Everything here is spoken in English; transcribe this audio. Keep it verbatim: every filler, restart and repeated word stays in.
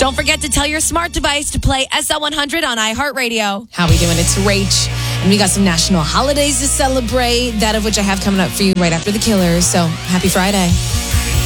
Don't forget to tell your smart device to play S L one hundred on iHeartRadio. How we doing? It's Rach. And we got some national holidays to celebrate, that of which I have coming up for you right after The Killers. So happy Friday.